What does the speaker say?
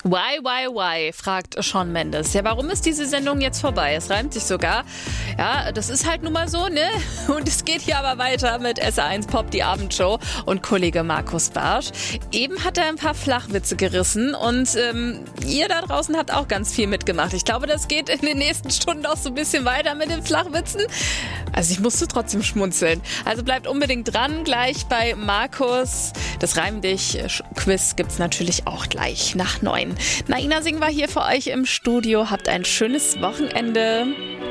Why, fragt Shawn Mendes. Ja, warum ist diese Sendung jetzt vorbei? Es reimt sich sogar. Ja, das ist halt nun mal so, ne? Und es geht hier aber weiter mit SR1 Pop, die Abendshow und Kollege Markus Barsch. Eben hat er ein paar Flachwitze gerissen und ihr da draußen habt auch ganz viel mitgemacht. Ich glaube, das geht in den nächsten Stunden auch so ein bisschen weiter mit den Flachwitzen. Also ich musste trotzdem schmunzeln. Also bleibt unbedingt dran, gleich bei Markus. Das Reim dich Quiz gibt's natürlich auch gleich nach 9. Naina Singh war hier für euch im Studio. Habt ein schönes Wochenende.